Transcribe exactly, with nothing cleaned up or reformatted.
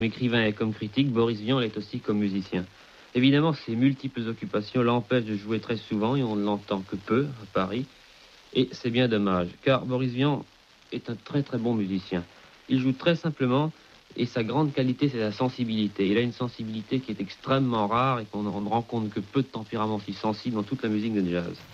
Écrivain et comme critique, Boris Vian l'est aussi comme musicien. Évidemment, ses multiples occupations l'empêchent de jouer très souvent et on ne l'entend que peu à Paris. Et c'est bien dommage, car Boris Vian est un très très bon musicien. Il joue très simplement et sa grande qualité, c'est sa sensibilité. Il a une sensibilité qui est extrêmement rare et qu'on ne rencontre que peu de tempéraments si sensibles dans toute la musique de jazz.